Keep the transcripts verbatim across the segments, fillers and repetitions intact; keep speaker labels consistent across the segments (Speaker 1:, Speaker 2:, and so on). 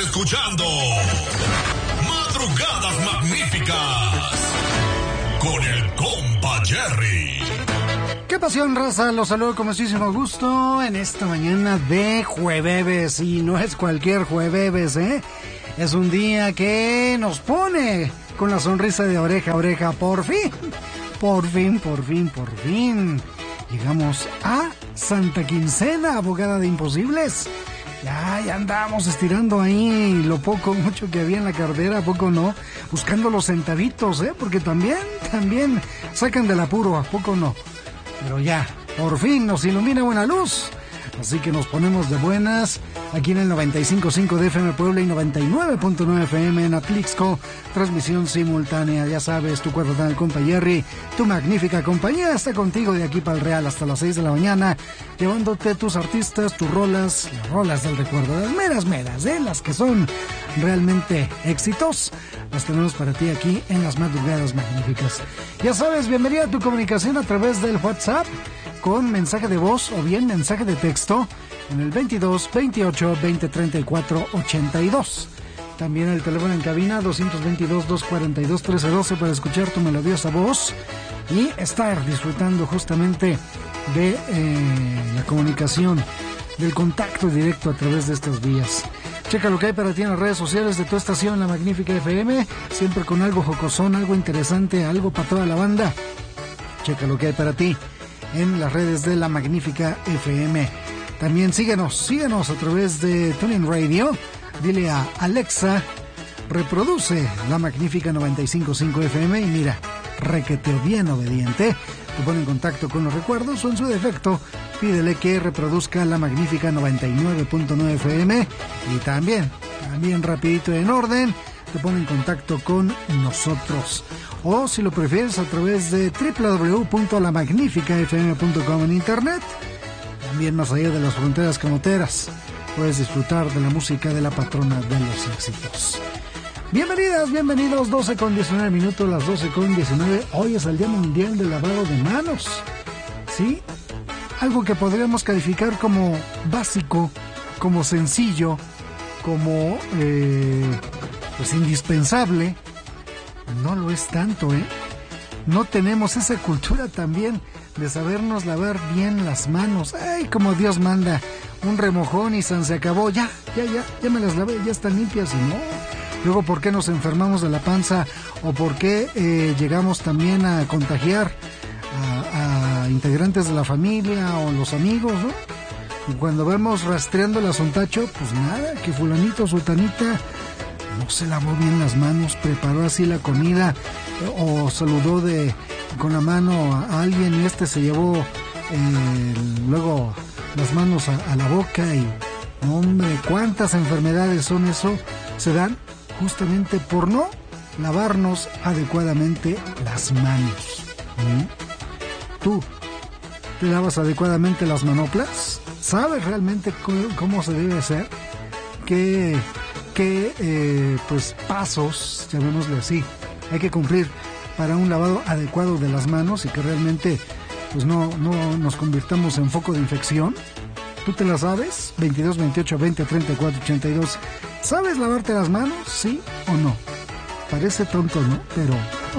Speaker 1: escuchando Madrugadas Magníficas con el compa Jerry.
Speaker 2: ¡Qué pasión, raza! Los saludo con muchísimo gusto en esta mañana de jueves. Y no es cualquier jueves, ¿eh? Es un día que nos pone con la sonrisa de oreja a oreja. Por fin, por fin, por fin, por fin. Llegamos a Santa Quincena, abogada de imposibles. Ya, ya andamos estirando ahí lo poco, mucho que había en la cartera, poco no, buscando los centavitos, ¿eh? Porque también, también sacan del apuro, ¿a poco no? Pero ya, por fin nos ilumina buena luz. Así que nos ponemos de buenas aquí en el noventa y cinco punto cinco de F M Puebla y noventa y nueve punto nueve F M en Atlixco. Transmisión simultánea, ya sabes, tu cuarto tal compa Jerry, tu magnífica compañía está contigo de aquí para el Real hasta las seis de la mañana, llevándote tus artistas, tus rolas, las rolas del recuerdo, las meras meras, ¿eh? Las que son realmente éxitos, las tenemos para ti aquí en las Madrugadas Magníficas. Ya sabes, bienvenida a tu comunicación a través del WhatsApp, con mensaje de voz o bien mensaje de texto en el veintidós, veintiocho, veinte, treinta y cuatro, ochenta y dos. También el teléfono en cabina doscientos veintidós, doscientos cuarenta y dos, trece doce para escuchar tu melodiosa voz y estar disfrutando justamente de eh, la comunicación, del contacto directo a través de estas vías. Checa lo que hay para ti en las redes sociales de tu estación, La Magnífica F M, siempre con algo jocosón, algo interesante, algo para toda la banda. Checa lo que hay para ti en las redes de La Magnífica F M. También síguenos, síguenos a través de TuneIn Radio. Dile a Alexa, reproduce La Magnífica noventa y cinco punto cinco F M y mira, requeteo bien obediente. Te pone en contacto con los recuerdos o en su defecto, pídele que reproduzca La Magnífica noventa y nueve punto nueve F M y también, también rapidito en orden, te pone en contacto con nosotros. O si lo prefieres a través de doble u doble u doble u punto la magnífica f m punto com en internet. También más allá de las fronteras camoteras, puedes disfrutar de la música de la patrona de los éxitos. Bienvenidas, bienvenidos, doce con diecinueve minutos, las doce con diecinueve. Hoy es el Día Mundial del Lavado de Manos. ¿Sí? Algo que podríamos calificar como básico, como sencillo, como eh, pues indispensable. No lo es tanto, ¿eh? No tenemos esa cultura también de sabernos lavar bien las manos. Ay, como Dios manda, un remojón y san se acabó. Ya, ya, ya, ya me las lavé, ya están limpias y no. Luego, ¿por qué nos enfermamos de la panza? ¿O por qué eh, llegamos también a contagiar a, a integrantes de la familia o los amigos, ¿no? Y cuando vemos rastreando el asuntacho, pues nada, que fulanito, sultanita no se lavó bien las manos, preparó así la comida o saludó de con la mano a alguien y este se llevó eh, luego las manos a, a la boca y hombre, cuántas enfermedades son eso, se dan justamente por no lavarnos adecuadamente las manos. ¿Mm? ¿Tú te lavas adecuadamente las manoplas? ¿Sabes realmente cómo, cómo se debe hacer? ¿Qué qué eh, pues pasos, llamémosle así, hay que cumplir para un lavado adecuado de las manos y que realmente pues no, no nos convirtamos en foco de infección? ¿Tú te la sabes? veintidós, veintiocho, veinte, treinta y cuatro, ochenta y dos. ¿Sabes lavarte las manos? ¿Sí o no? Parece tonto, ¿no? Pero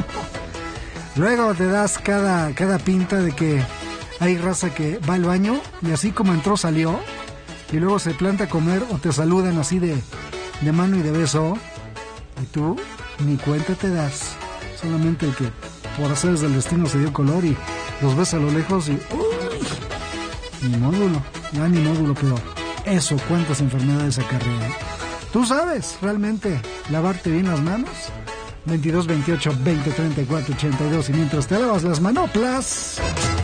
Speaker 2: luego te das cada, cada pinta de que hay raza que va al baño y así como entró salió y luego se planta a comer o te saludan así de de mano y de beso, y tú ni cuenta te das, solamente el que por haceres del destino se dio color y los ves a lo lejos y uy, ni módulo, ya ni módulo, pero eso cuántas enfermedades acarrea. ¿Tú sabes realmente lavarte bien las manos? veintidós, veintiocho, veinte, treinta y cuatro, ochenta y dos y mientras te lavas las manoplas,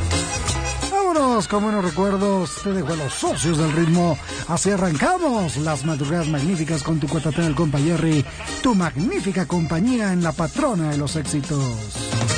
Speaker 2: vámonos con buenos recuerdos. Te dejo a los socios del ritmo. Así arrancamos las Madrugadas Magníficas con tu cuatatán, el compa Jerry, tu magnífica compañía en la patrona de los éxitos.